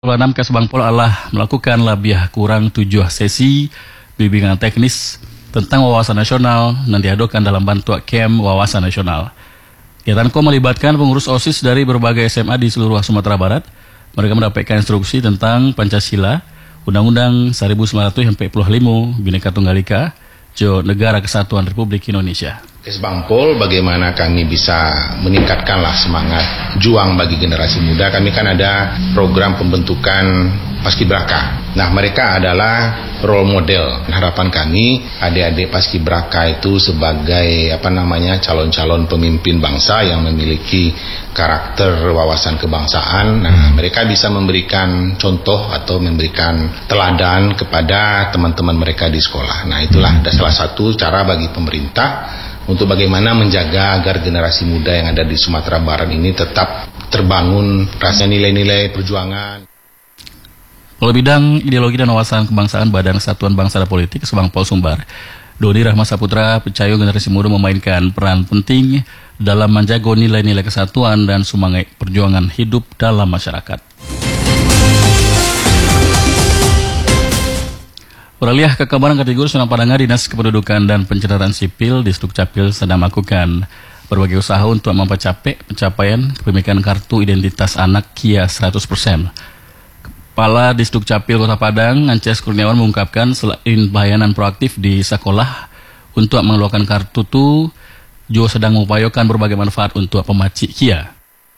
6 Kasbangpol Allah melakukan labiah kurang 7 sesi bimbingan teknis tentang wawasan nasional yang diadakan dalam bantuan camp wawasan nasional. Kegiatan melibatkan pengurus OSIS dari berbagai SMA di seluruh Sumatera Barat. Mereka mendapatkan instruksi tentang Pancasila, Undang-Undang 1945, Bhinneka Tunggal Ika, Negara Kesatuan Republik Indonesia. Kasbangpol, bagaimana kami bisa meningkatkanlah semangat juang bagi generasi muda. Kami kan ada program pembentukan Paskibraka. Nah, mereka adalah role model. Harapan kami adik-adik Paskibraka itu sebagai calon-calon pemimpin bangsa yang memiliki karakter wawasan kebangsaan. Nah, mereka bisa memberikan contoh atau memberikan teladan kepada teman-teman mereka di sekolah. Nah, itulah salah satu cara bagi pemerintah untuk bagaimana menjaga agar generasi muda yang ada di Sumatera Barat ini tetap terbangun rasa nilai-nilai perjuangan. Kepala Bidang Ideologi dan Wawasan Kebangsaan Badan Kesatuan Bangsa dan Politik Kasbangpol Sumbar, Doni Rahmat Saputra, percaya generasi muda memainkan peran penting dalam menjaga nilai-nilai kesatuan dan semangat perjuangan hidup dalam masyarakat. Beralih ke kabar kategori Sunang Padanga, Dinas Kependudukan dan Pencatatan Sipil di Sdukcapil sedang melakukan berbagai usaha untuk mencapai pencapaian kepemilikan kartu identitas anak KIA 100%. Kepala Disdukcapil Kota Padang, Ances Kurniawan mengungkapkan selain pelayanan proaktif di sekolah untuk mengeluarkan kartu itu, juga sedang mengupayakan berbagai manfaat untuk pemacik KIA.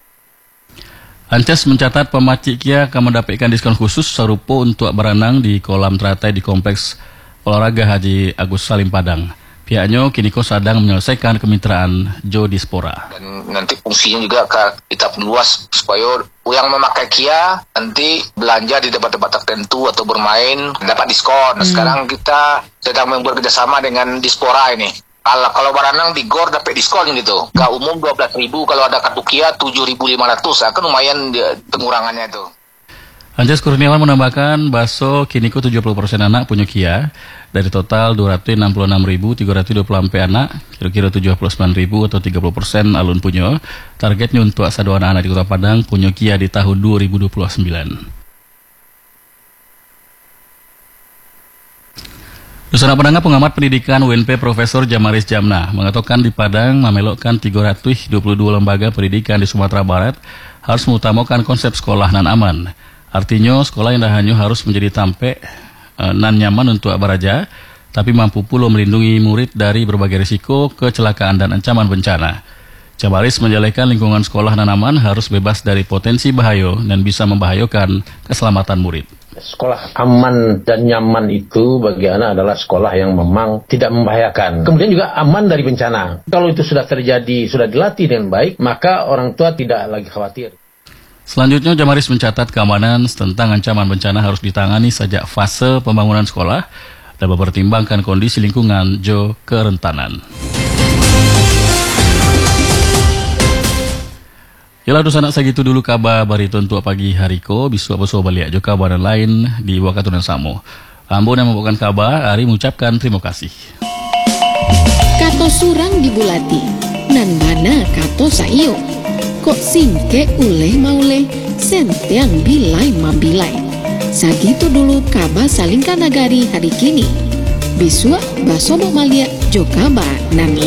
Ances mencatat pemacik KIA akan mendapatkan diskon khusus serupa untuk berenang di kolam teratai di Kompleks Olahraga Haji Agus Salim Padang. Pihaknya kini sedang menyelesaikan kemitraan Jodispora. Dan nanti fungsinya juga kita perluas supaya yang memakai KIA nanti belanja di tempat-tempat tertentu atau bermain dapat diskon. Nah, sekarang kita sedang bekerja sama dengan Dispora ini. Kalau berenang di GOR dapat diskon gitu. Ke umum 12.000, kalau ada kartu KIA 7.500. Kan lumayan pengurangannya itu. Ances Kurniawan menambahkan bahwa kini 70% anak punya KIA. Dari total 266.324 anak, kira-kira 79.000 atau 30% alun punya. Targetnya untuk satu anak di Kota Padang punya KIA di tahun 2029. Dusana Padang, pengamat pendidikan UNP Profesor Jamaris Jamna mengatakan di Padang memelokkan 322 lembaga pendidikan di Sumatera Barat harus mengutamakan konsep sekolah nan aman. Artinya sekolah yang dah hanya harus menjadi tampe nan nyaman untuk belajar, tapi mampu pula melindungi murid dari berbagai risiko, kecelakaan dan ancaman bencana. Jamaris menjelaskan lingkungan sekolah nan aman harus bebas dari potensi bahaya dan bisa membahayakan keselamatan murid. Sekolah aman dan nyaman itu bagi anak adalah sekolah yang memang tidak membahayakan. Kemudian juga aman dari bencana. Kalau itu sudah terjadi, sudah dilatih dengan baik, maka orang tua tidak lagi khawatir. Selanjutnya, Jamaris mencatat keamanan tentang ancaman bencana harus ditangani sejak fase pembangunan sekolah dan mempertimbangkan kondisi lingkungan kerentanan. Yalah dosa anak segitu dulu kabar barito untuk pagi hari ko bisu apa so balik jo kabar lain di waktu dan samo. Ambon yang membawakan kabar hari mengucapkan terima kasih. Kato surang dibulati nan mana kato saio kok singke uleh mauleh sentiang bilai mabilai. Sagitu dulu kabar salingkan nagari hari kini. Bisua basobo malia jo kabar nan